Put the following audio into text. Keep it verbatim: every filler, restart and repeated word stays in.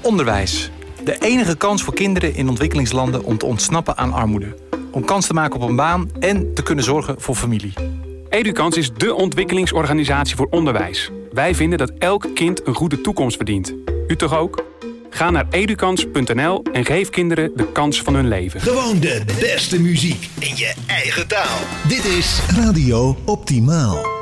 Onderwijs. De enige kans voor kinderen in ontwikkelingslanden om te ontsnappen aan armoede. Om kans te maken op een baan en te kunnen zorgen voor familie. Edukans is dé ontwikkelingsorganisatie voor onderwijs. Wij vinden dat elk kind een goede toekomst verdient. U toch ook? Ga naar edukans punt n l en geef kinderen de kans van hun leven. Gewoon de beste muziek in je eigen taal. Dit is Radio Optimaal.